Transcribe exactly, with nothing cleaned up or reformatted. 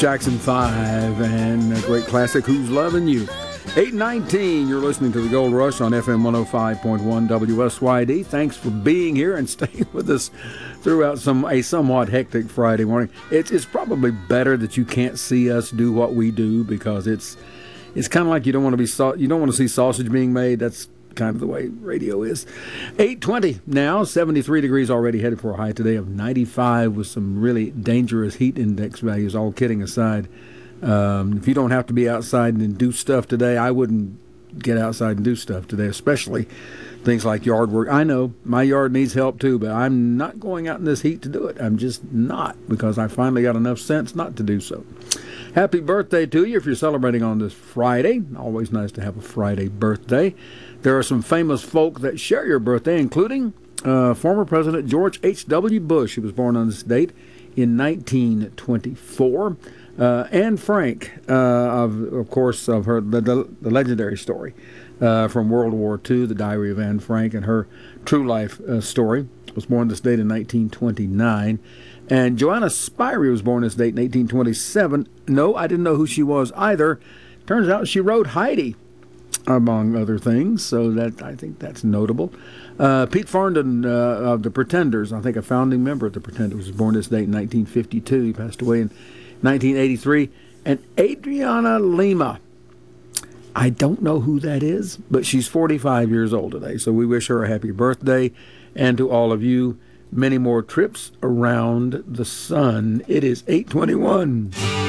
Jackson five and a great classic, Who's Loving You? eight nineteen, you're listening to the Gold Rush on F M one oh five point one W S Y D. Thanks for being here and staying with us throughout some a somewhat hectic Friday morning. It's, it's probably better that you can't see us do what we do, because it's it's kind of like you don't want to be sa- you don't want to see sausage being made. That's kind of the way radio is. eight twenty now, seventy-three degrees already, headed for a high today of ninety-five with some really dangerous heat index values, all kidding aside. Um, if you don't have to be outside and do stuff today, I wouldn't get outside and do stuff today, especially things like yard work. I know my yard needs help too, but I'm not going out in this heat to do it. I'm just not, because I finally got enough sense not to do so. Happy birthday to you if you're celebrating on this Friday. Always nice to have a Friday birthday. There are some famous folk that share your birthday, including uh, former President George H W. Bush, who was born on this date in nineteen twenty-four. Uh, Anne Frank, uh, of of course, of her the, the, the legendary story uh, from World War Two, The Diary of Anne Frank, and her true life uh, story, was born this date in nineteen twenty-nine. And Joanna Spyri was born this date in eighteen twenty-seven. No, I didn't know who she was either. Turns out she wrote Heidi, among other things, so that I think that's notable. Uh, Pete Farndon uh, of the Pretenders, I think a founding member of the Pretenders, was born this date in nineteen fifty-two. He passed away in nineteen eighty-three. And Adriana Lima, I don't know who that is, but she's forty-five years old today, so we wish her a happy birthday, and to all of you, many more trips around the sun. It is eight twenty-one.